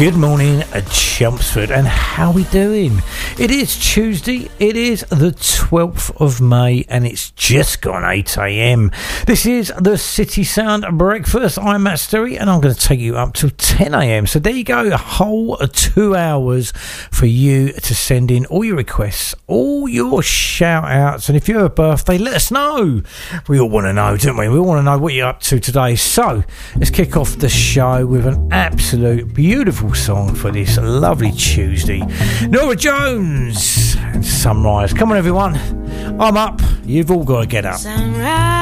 Good morning, Chelmsford, and how we doing? It is Tuesday, it is the 12th of May, and it's just gone 8 a.m. This is the City Sound Breakfast. I'm Matt Sterry, and I'm going to take you up till 10 a.m. So there you go, a whole 2 hours for you to send in all your requests, all your shout-outs, and if you have a birthday, let us know. We all want to know, don't we? We all want to know what you're up to today. So let's kick off the show with an absolute beautiful song for this lovely Tuesday. Norah Jones and Sunrise. Come on, everyone. I'm up. You've all got to get up. Sunrise.